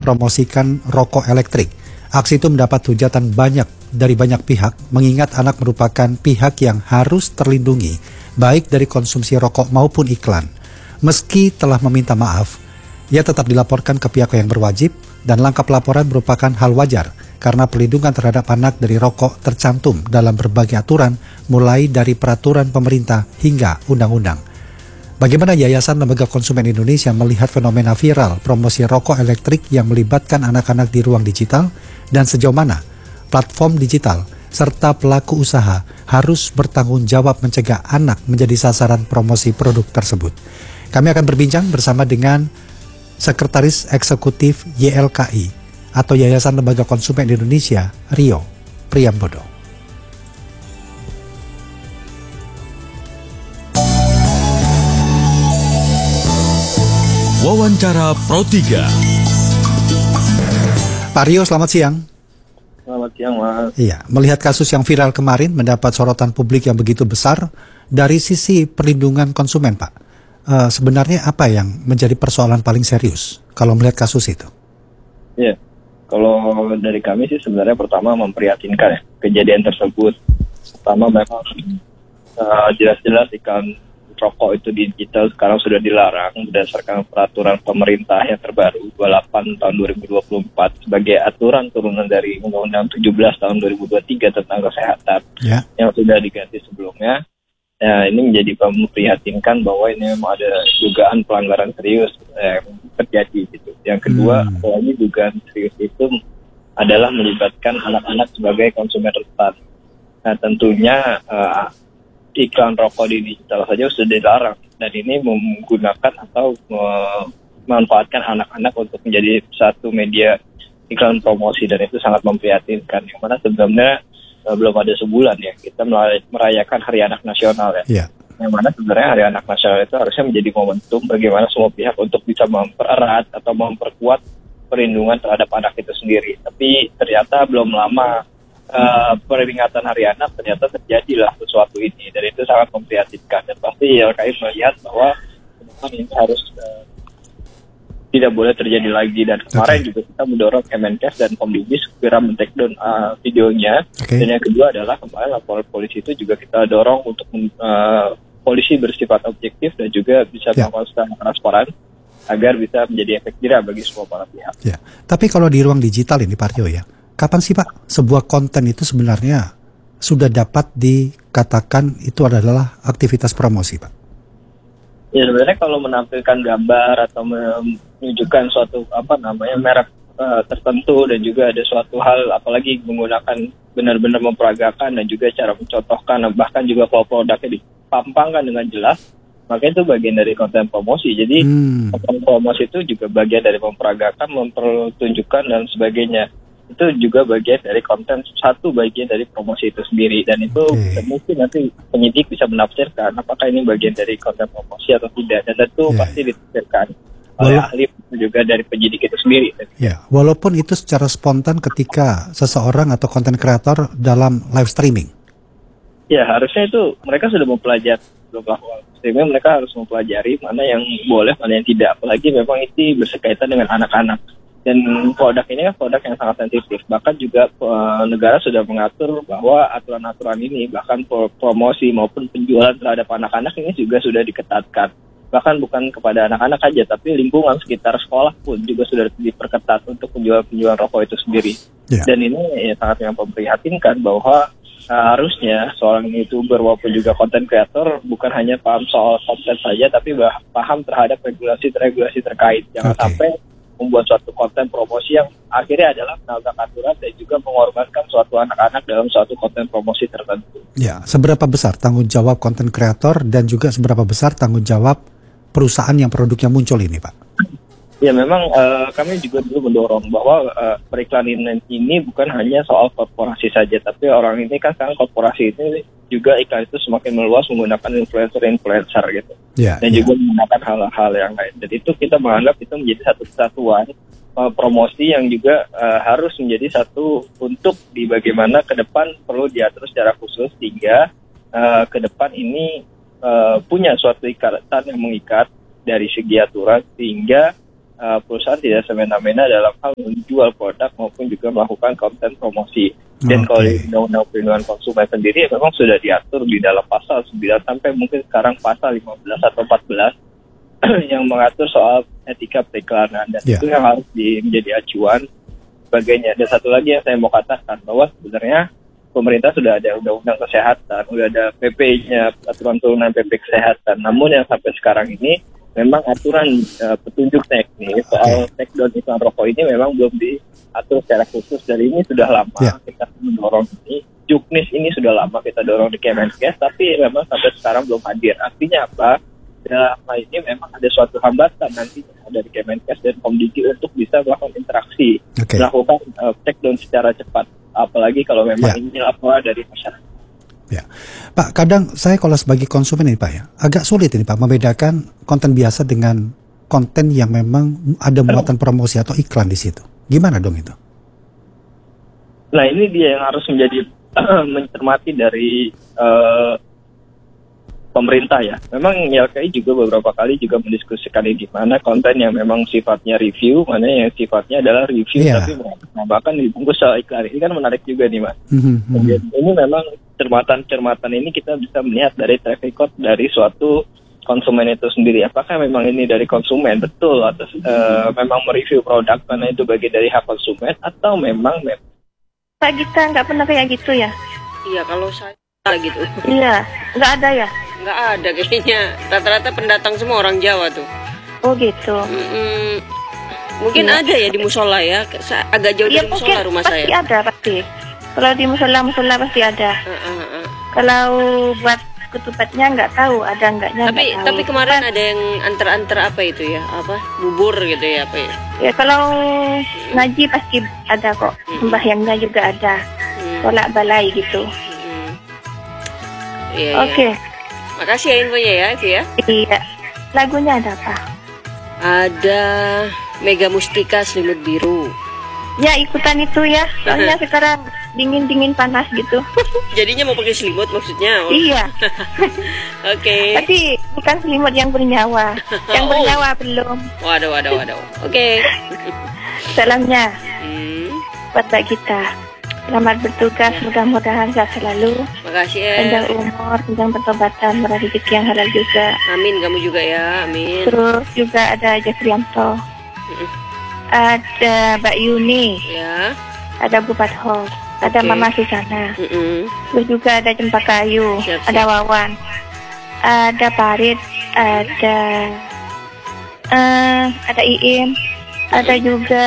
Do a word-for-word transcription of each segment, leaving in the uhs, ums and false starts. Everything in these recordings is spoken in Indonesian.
mempromosikan rokok elektrik. Aksi itu mendapat hujatan banyak dari banyak pihak, mengingat anak merupakan pihak yang harus terlindungi, baik dari konsumsi rokok maupun iklan. Meski telah meminta maaf, ia tetap dilaporkan ke pihak yang berwajib, dan langkah pelaporan merupakan hal wajar, karena perlindungan terhadap anak dari rokok tercantum dalam berbagai aturan, mulai dari peraturan pemerintah hingga undang-undang. Bagaimana Yayasan Lembaga Konsumen Indonesia melihat fenomena viral promosi rokok elektrik yang melibatkan anak-anak di ruang digital, dan sejauh mana platform digital serta pelaku usaha harus bertanggung jawab mencegah anak menjadi sasaran promosi produk tersebut? Kami akan berbincang bersama dengan Sekretaris Eksekutif Y L K I atau Yayasan Lembaga Konsumen Indonesia, Rio Priambodo. Wawancara Pro tiga. Pak Rio, selamat siang. Selamat siang, Mas. Iya, melihat kasus yang viral kemarin mendapat sorotan publik yang begitu besar, dari sisi perlindungan konsumen, Pak, uh, sebenarnya apa yang menjadi persoalan paling serius kalau melihat kasus itu? Iya, kalau dari kami sih sebenarnya pertama memprihatinkan ya, kejadian tersebut. Pertama memang uh, jelas-jelas iklan rokok itu di digital sekarang sudah dilarang berdasarkan peraturan pemerintah yang terbaru dua puluh delapan tahun dua ribu dua puluh empat sebagai aturan turunan dari Undang-Undang tujuh belas tahun dua ribu dua puluh tiga tentang kesehatan yeah. yang sudah diganti sebelumnya. Nah, ini menjadi memprihatinkan bahwa ini memang ada dugaan pelanggaran serius yang terjadi gitu. Yang kedua, hmm. apalagi dugaan serius itu adalah melibatkan anak-anak sebagai konsumen rentan. Nah, tentunya uh, iklan rokok di digital saja sudah dilarang, dan ini menggunakan atau memanfaatkan anak-anak untuk menjadi satu media iklan promosi, dan itu sangat memprihatinkan. Yang mana sebenarnya uh, belum ada sebulan ya kita merayakan Hari Anak Nasional ya. Yeah. Yang mana sebenarnya Hari Anak Nasional itu harusnya menjadi momentum bagaimana semua pihak untuk bisa mempererat atau memperkuat perlindungan terhadap anak itu sendiri. Tapi ternyata belum lama Uh, peringatan Hari Anak ternyata terjadilah sesuatu ini, dan itu sangat memprihatinkan, dan pasti Y L K I melihat bahwa ini harus uh, tidak boleh terjadi lagi. Dan kemarin okay. juga kita mendorong Kemenkes dan Komdibes segera men-take-down uh, videonya. Okay. Dan yang kedua adalah kemarin laporan polisi itu juga kita dorong untuk uh, polisi bersifat objektif dan juga bisa yeah. melakukan transparan agar bisa menjadi efek jerah bagi semua para pihak. Yeah. Tapi kalau di ruang digital ini Pak Rio ya, kapan sih Pak sebuah konten itu sebenarnya sudah dapat dikatakan itu adalah aktivitas promosi, Pak? Ya sebenarnya kalau menampilkan gambar atau menunjukkan suatu apa namanya merek uh, tertentu, dan juga ada suatu hal apalagi menggunakan benar-benar memperagakan dan juga cara mencontohkan, bahkan juga kalau produknya dipampangkan dengan jelas, maka itu bagian dari konten promosi. Jadi hmm. konten promosi itu juga bagian dari memperagakan, mempertunjukkan dan sebagainya. Itu juga bagian dari konten, satu bagian dari promosi itu sendiri, dan itu okay. mungkin nanti penyidik bisa menafsirkan apakah ini bagian dari konten promosi atau tidak, dan tentu yeah. pasti ditafsirkan oleh Wala- ahli juga dari penyidik itu sendiri. Ya, walaupun itu secara spontan ketika seseorang atau konten kreator dalam live streaming. Ya harusnya itu mereka sudah mempelajari sebelum melakukan streaming, mereka harus mempelajari mana yang boleh, mana yang tidak, apalagi memang itu berkaitan dengan anak-anak. Dan produk ini kan produk yang sangat sensitif. Bahkan juga uh, negara sudah mengatur bahwa aturan-aturan ini, bahkan promosi maupun penjualan terhadap anak-anak ini juga sudah diketatkan. Bahkan bukan kepada anak-anak saja, tapi lingkungan sekitar sekolah pun juga sudah diperketat untuk penjualan-penjualan rokok itu sendiri. Yeah. Dan ini ya, sangat memprihatinkan bahwa uh, harusnya seorang YouTuber maupun juga konten kreator bukan hanya paham soal konten saja, tapi bah- paham terhadap regulasi-regulasi terkait. Jangan okay. sampai membuat suatu konten promosi yang akhirnya adalah menabrak aturan dan juga mengorbankan suatu anak-anak dalam suatu konten promosi tertentu. Ya, seberapa besar tanggung jawab konten kreator dan juga seberapa besar tanggung jawab perusahaan yang produknya muncul ini, Pak? Ya memang uh, kami juga dulu mendorong bahwa uh, periklanan ini bukan hanya soal korporasi saja, tapi orang ini kan sekarang korporasi ini juga iklan itu semakin meluas menggunakan influencer-influencer gitu, yeah, dan yeah. juga menggunakan hal-hal yang lain. Dan itu kita menganggap itu menjadi satu kesatuan uh, promosi yang juga uh, harus menjadi satu untuk di bagaimana ke depan perlu diatur secara khusus sehingga uh, ke depan ini uh, punya suatu ikatan yang mengikat dari segi aturan sehingga uh, perusahaan tidak semena-mena dalam hal menjual produk maupun juga melakukan konten promosi. Dan Oke. kalau di Undang-Undang Perlindungan Konsumen sendiri memang sudah diatur di dalam pasal sembilan sampai mungkin sekarang pasal lima belas atau empat belas yang mengatur soal etika periklanan, dan Ya. itu yang harus di, menjadi acuan sebagainya. Dan satu lagi yang saya mau katakan bahwa sebenarnya pemerintah sudah ada undang-undang kesehatan, sudah ada P P-nya, aturan turunan P P kesehatan. Namun yang sampai sekarang ini memang aturan uh, petunjuk teknis soal take down iklan rokok ini memang belum diatur secara khusus. Dari ini sudah lama Ya. kita mendorong ini. Juknis ini sudah lama kita dorong di Kemenkes, tapi memang sampai sekarang belum hadir. Artinya apa? Dalam hal ini memang ada suatu hambatan nantinya dari Kemenkes dan Komdigi untuk bisa melakukan interaksi, Oke. melakukan uh, take down secara cepat. Apalagi kalau memang Ya. ini laporan dari masyarakat. Ya, Pak, kadang saya kalau sebagai konsumen ini Pak ya, agak sulit ini Pak membedakan konten biasa dengan konten yang memang ada muatan promosi atau iklan di situ. Gimana dong itu? Nah ini dia yang harus menjadi mencermati dari uh, pemerintah ya. Memang Y L K I juga beberapa kali juga mendiskusikan ini, di mana konten yang memang sifatnya review, mana yang sifatnya adalah review Iya. tapi bahkan dibungkus soal iklan. Ini kan menarik juga nih Mas. Mhm, mhm. Kemudian ini memang cermatan-cermatan ini kita bisa melihat dari track record dari suatu konsumen itu sendiri. Apakah memang ini dari konsumen betul atau uh, memang mereview produk karena itu bagian dari hak konsumen, atau memang mem- Kak Gita nggak pernah kayak gitu ya? Iya, kalau saya gitu Iya, nggak ada ya? nggak ada kayaknya. Rata-rata pendatang semua orang Jawa tuh. Oh gitu. Mm-mm. Mungkin Iya. ada ya di musola ya. Sa- Agak jauh Iya dari mungkin musola rumah pasti saya. ada pasti. Kalau di musola-musola pasti ada. Ah, ah, ah. Kalau buat ketupatnya nggak tahu ada enggaknya. Tapi nggak tahu. tapi kemarin ada yang antar-antar apa itu ya? Apa? Bubur gitu ya apa ya? Ya kalau ngaji pasti ada kok. Sembahyangnya juga ada. Hmm, Tolak balai gitu. hmm. Iya, iya. Oke. Makasih ya infonya ya, Ivi ya. Iya. Lagunya ada apa? Ada Mega Mustika Selimut Biru. Ya ikutan itu ya. Soalnya sekarang dingin-dingin panas gitu. Jadinya mau pakai selimut maksudnya? Oh. Iya. Oke. Tapi bukan selimut yang bernyawa. Yang Oh. bernyawa belum. Waduh, waduh, waduh. Oke. Salamnya Hmm. buat Mbak Gita. Selamat bertugas, mudah-mudahan sehat selalu. Makasih ya. Panjang umur, panjang pertobatan, meraih rezeki yang halal juga. Amin, kamu juga ya. Amin. Terus juga ada Jeffrianto, Mm-mm. ada Mbak Yuni, Ya. ada Bu Padho, ada Oke. Mama Susana. Mm-mm. Terus juga ada Cempaka Ayu, Siap, siap. ada Wawan, ada Parit, ada eh ada Iim, ada juga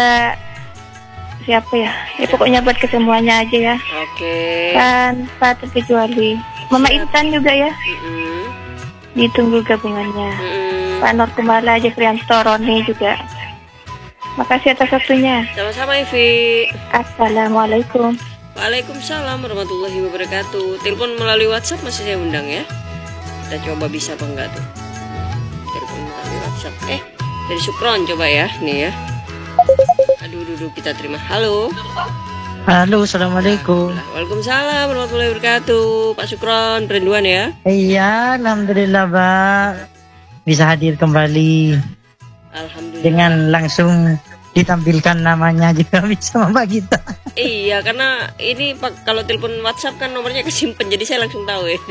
siapa ya? Ya pokoknya buat kesemuanya aja ya. Oke. Tanpa terkecuali. Mama Siap. Intan juga ya. Mm-mm. Ditunggu gabungannya. Mm-mm. Pak Nur Kumala, Jeffrianto, Roni juga. Makasih atas waktunya. Sama-sama Ivi. Assalamualaikum. Waalaikumsalam warahmatullahi wabarakatuh. Telepon melalui WhatsApp masih saya undang ya. Kita coba bisa apa enggak tuh. Telepon melalui WhatsApp. Eh, dari Sukron coba ya, nih ya. Aduh, duduk kita terima. Halo. Halo, assalamualaikum. Waalaikumsalam warahmatullahi wabarakatuh. Pak Sukron, perinduan ya. Iya, alhamdulillah, Pak. Bisa hadir kembali Alhamdulillah. dengan langsung ditampilkan namanya juga bisa Mbak Gita. Iya, karena ini Pak kalau telepon WhatsApp kan nomornya kesimpan, jadi saya langsung tahu ya.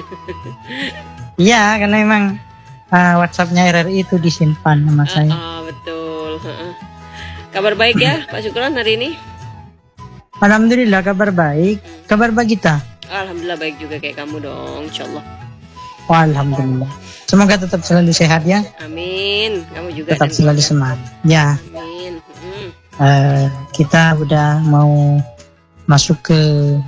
Iya, karena emang uh, WhatsAppnya R R I itu disimpan sama saya. Ah, betul. Heeh. Kabar baik ya Pak Sukron hari ini? Alhamdulillah kabar baik. Kabar Mbak Gita? Alhamdulillah baik juga kayak kamu dong, insyaallah. Wah, alhamdulillah. Semoga tetap selalu sehat ya. Amin. Kamu juga Tetap dan selalu keluarga. semangat. Ya, Amin. Mm. uh, kita udah mau masuk ke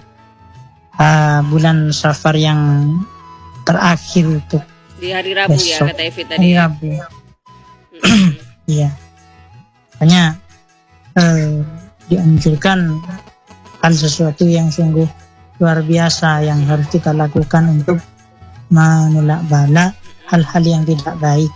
uh, bulan Safar yang terakhir untuk Di hari Rabu ya besok. kata Evi tadi. Hari Rabu. Mm. Iya. Makanya eh, dianjurkan hal sesuatu yang sungguh luar biasa yang harus kita lakukan untuk menolak bala hal-hal yang tidak baik.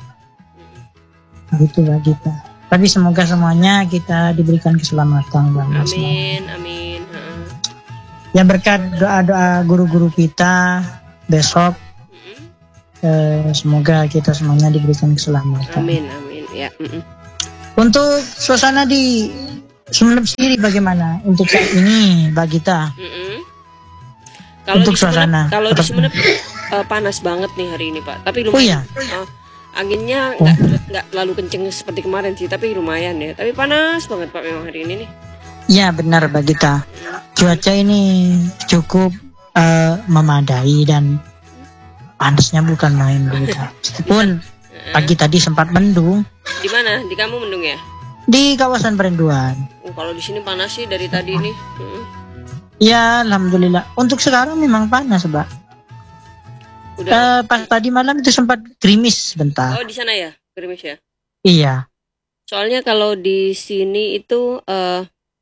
Begitu Mbak Gita. Tapi semoga semuanya kita diberikan keselamatan. Bang. Amin, amin. Heeh. Ya berkat doa-doa guru-guru kita besok, Mm. eh, semoga kita semuanya diberikan keselamatan. Amin, amin. Ya. Mm-mm. Untuk suasana di Sumeneb sendiri bagaimana untuk saat ini, Mbak Gita? Mm-mm. Kalau Untuk di Sumeneb, suasana, kalau di tetap- Sumeneb uh, panas banget nih hari ini Pak. Tapi Oh lumayan. iya, Uh, anginnya nggak nggak terlalu kenceng seperti kemarin sih, tapi lumayan ya. Tapi panas banget Pak memang hari ini nih. ya benar Mbak Gita. Cuaca ini cukup eh, memadai dan panasnya bukan main Mbak Gita. Meskipun pagi tadi sempat mendung Di mana? Di kamu mendung ya? di kawasan Perinduan. Oh, kalau di sini panas sih dari tadi nih. Mm. Ya, alhamdulillah. Untuk sekarang memang panas, Mbak. Udah. Eh, pas tadi malam itu sempat gerimis sebentar. Oh, di sana ya, gerimis ya. Iya. Soalnya kalau di sini itu eh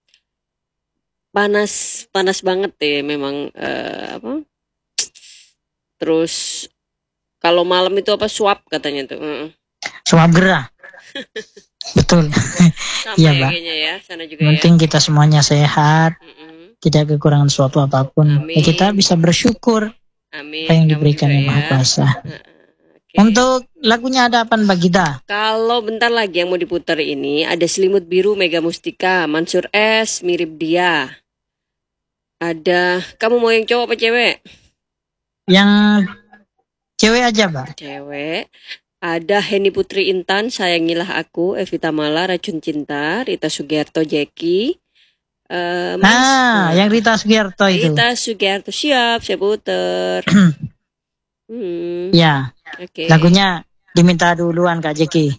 panas panas banget ya memang eh, apa? Terus kalau malam itu apa suap katanya tuh. Mm. Suap gerah. Betul. Sama Iya, ya Mbak. kayaknya ya, sana juga Yang penting kita semuanya sehat, ya. Mm-mm. tidak kekurangan suatu apapun. Amin. Ya, kita bisa bersyukur Amin. apa yang Kamu diberikan juga yang Maha ya. Kuasa. Heeh. Oke. Untuk lagunya ada apa Mbak Gita? Kalau bentar lagi yang mau diputar ini ada Selimut Biru Mega Mustika, Mansur S, Mirip Dia. Ada, kamu mau yang cowok apa cewek? Yang cewek aja, Mbak. Cewek. Ada Henny Putri Intan, Sayangilah Aku, Evita Mala, Racun Cinta, Rita Sugiarto, Jackie. Eh, Mas- Nah, yang Rita Sugiarto itu. Rita Sugiarto, siap, saya puter. hmm, Ya, Oke. lagunya diminta duluan Kak Jeki.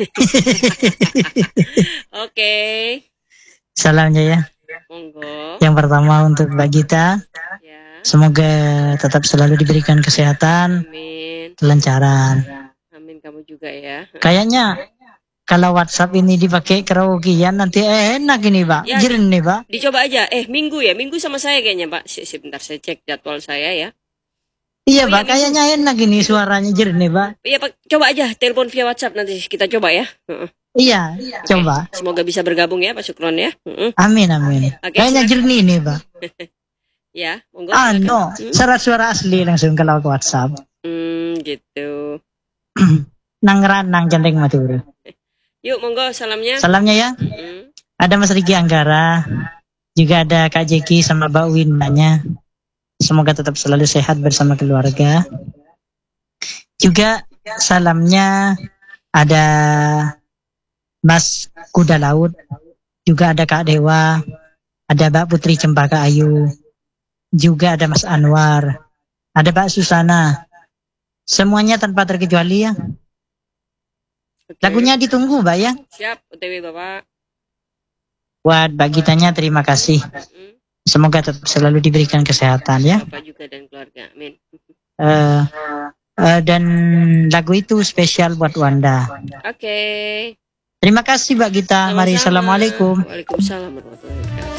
Oke. Salamnya ya. Monggo. Yang pertama untuk Mbak Gita, Ya. semoga tetap selalu diberikan kesehatan, Amin. kelancaran. Amin kamu juga ya. Kayaknya kalau WhatsApp ini dipakai karaokean nanti enak ini Pak, Ya, jernih Pak. Dicoba aja. Eh, minggu ya? Minggu sama saya kayaknya, Pak. Si- Sebentar saya cek jadwal saya ya. Iya Oh, Pak, iya, kayaknya enak ini suaranya jernih Pak. Iya, Pak. Coba aja telepon via WhatsApp nanti kita coba ya. Heeh. Iya, coba. Semoga bisa bergabung ya, Pak Sukron ya. Heeh. Amin amin. Oke, Kayaknya silakan. jernih ini Pak. Ya, monggo. Ah silakan. no, Hmm? suara-suara asli langsung kalau ke WhatsApp. Hmm, gitu. Nang ranang centeng maturu. Yuk, monggo salamnya. Salamnya ya. Mm-mm. Ada Mas Riki Anggara, juga ada Kak Jeki sama Mbak Win mbaknya. Semoga tetap selalu sehat bersama keluarga. Juga salamnya ada Mas Kuda Laut, juga ada Kak Dewa, ada Mbak Putri Cempaka Ayu, juga ada Mas Anwar, ada Mbak Susana. Semuanya tanpa terkecuali ya. Oke. Lagunya ditunggu Mbak ya. Siap, O T W Bapak. Buat Mbak Gitanya terima kasih. Mm-mm. Semoga tetap selalu diberikan kesehatan ya. Bapak juga dan keluarga. Amin. Eh, eh, dan lagu itu spesial buat Wanda. Oke. Terima kasih Mbak Gita. Mari Sama-sama. assalamualaikum. Waalaikumsalam warahmatullahi wabarakatuh.